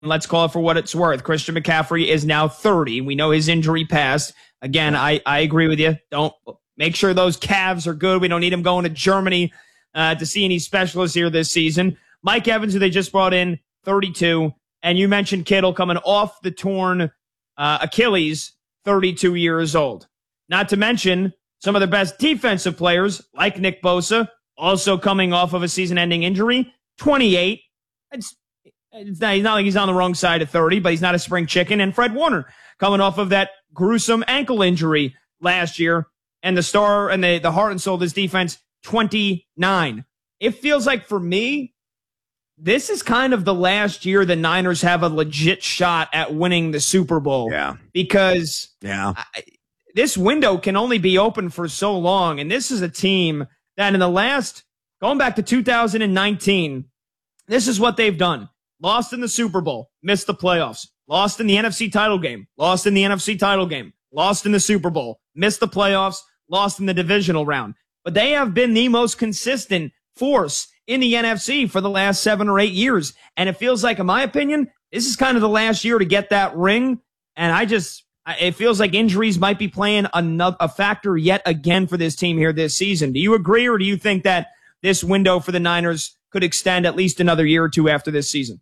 let's call it for what it's worth. Christian McCaffrey is now 30. We know his injury passed. Again, I agree with you. Don't make sure those calves are good. We don't need him going to Germany to see any specialists here this season. Mike Evans, who they just brought in, 32. And you mentioned Kittle coming off the torn Achilles, 32 years old. Not to mention some of the best defensive players, like Nick Bosa, also coming off of a season-ending injury, 28. It's not like he's on the wrong side of 30, but he's not a spring chicken. And Fred Warner coming off of that gruesome ankle injury last year. And the star and the heart and soul of this defense, 29. It feels like for me, this is kind of the last year the Niners have a legit shot at winning the Super Bowl. Yeah. Because this window can only be open for so long. And this is a team that in the last, going back to 2019, this is what they've done. Lost in the Super Bowl, missed the playoffs, lost in the NFC title game, lost in the NFC title game, lost in the Super Bowl, missed the playoffs, lost in the divisional round. But they have been the most consistent force in the NFC for the last 7 or 8 years. And it feels like, in my opinion, this is kind of the last year to get that ring. And it feels like injuries might be playing a factor yet again for this team here this season. Do you agree, or do you think that this window for the Niners could extend at least another year or two after this season?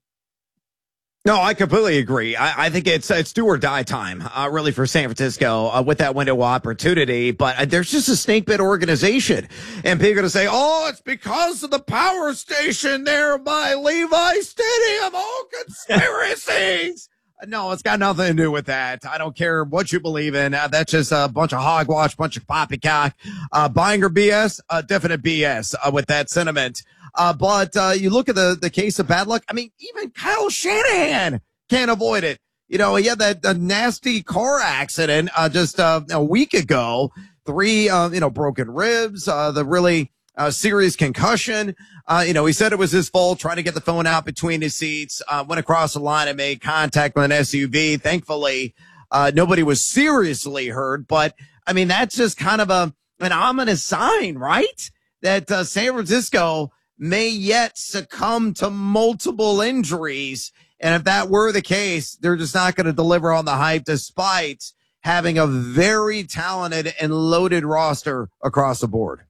No, I completely agree. I think it's do or die time, really, for San Francisco with that window of opportunity. But there's just a snake bit organization. And people are going to say, oh, it's because of the power station there by Levi Stadium. Oh, conspiracies. No, it's got nothing to do with that. I don't care what you believe in. That's just a bunch of hogwash, bunch of poppycock. Buying or BS? Definite BS with that sentiment. But you look at the case of bad luck. I mean, even Kyle Shanahan can't avoid it. You know, he had that nasty car accident just a week ago. 3, broken ribs, the really serious concussion. He said it was his fault trying to get the phone out between his seats, went across the line and made contact with an SUV. Thankfully, nobody was seriously hurt. But, I mean, that's just kind of an ominous sign, right? That San Francisco may yet succumb to multiple injuries. And if that were the case, they're just not going to deliver on the hype despite having a very talented and loaded roster across the board.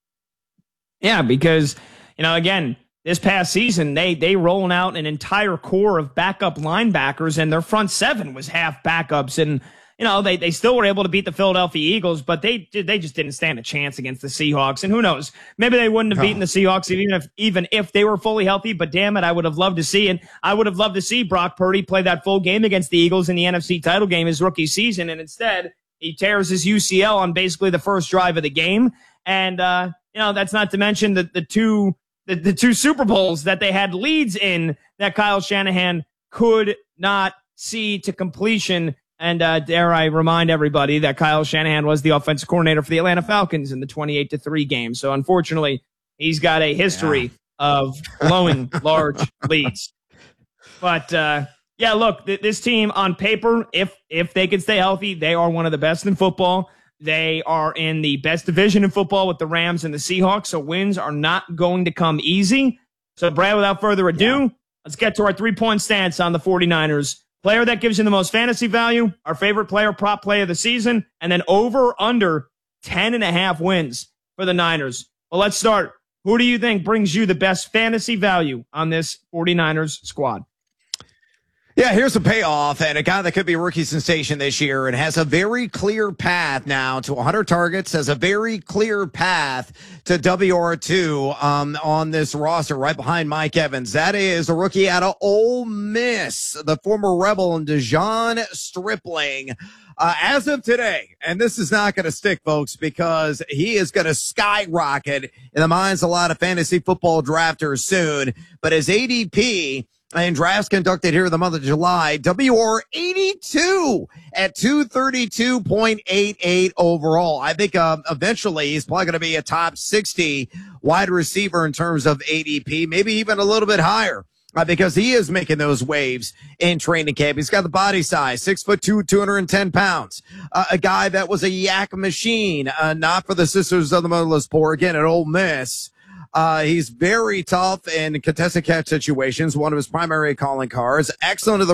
Yeah, because, again, this past season, they rolling out an entire core of backup linebackers, and their front seven was half backups. And, they still were able to beat the Philadelphia Eagles, but they just didn't stand a chance against the Seahawks. And who knows, maybe they wouldn't have beaten the Seahawks even if they were fully healthy. But damn it, I would have loved to see it. I would have loved to see Brock Purdy play that full game against the Eagles in the NFC title game his rookie season. And instead, he tears his UCL on basically the first drive of the game. And, that's not to mention the two Super Bowls that they had leads in that Kyle Shanahan could not see to completion. And dare I remind everybody that Kyle Shanahan was the offensive coordinator for the Atlanta Falcons in the 28-3 game. So unfortunately, he's got a history of blowing large leads. But look, this team on paper, if they can stay healthy, they are one of the best in football. They are in the best division in football with the Rams and the Seahawks, so wins are not going to come easy. So, Brad, without further ado, let's get to our three-point stance on the 49ers. Player that gives you the most fantasy value, our favorite player, prop play of the season, and then under 10.5 wins for the Niners. Well, let's start. Who do you think brings you the best fantasy value on this 49ers squad? Yeah, here's a payoff, and a guy that could be a rookie sensation this year and has a very clear path now to 100 targets, has a very clear path to WR2 on this roster right behind Mike Evans. That is a rookie out of Ole Miss, the former Rebel, and Dejon Stripling. As of today, and this is not going to stick, folks, because he is going to skyrocket in the minds of a lot of fantasy football drafters soon, but his ADP in drafts conducted here in the month of July, WR82 at 232.88 overall. I think eventually he's probably going to be a top 60 wide receiver in terms of ADP, maybe even a little bit higher. Because he is making those waves in training camp. He's got the body size, 6'2", 210 pounds. A guy that was a yak machine, not for the Sisters of the Motherless Poor, again, at Ole Miss. He's very tough in contested catch situations. One of his primary calling cards. Excellent to the